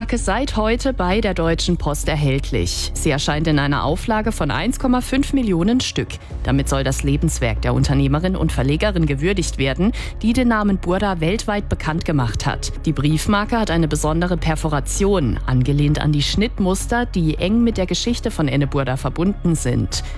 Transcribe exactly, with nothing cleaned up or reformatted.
Briefmarke seit heute bei der Deutschen Post erhältlich. Sie erscheint in einer Auflage von eins Komma fünf Millionen Stück. Damit soll das Lebenswerk der Unternehmerin und Verlegerin gewürdigt werden, die den Namen Burda weltweit bekannt gemacht hat. Die Briefmarke hat eine besondere Perforation, angelehnt an die Schnittmuster, die eng mit der Geschichte von Enne Burda verbunden sind.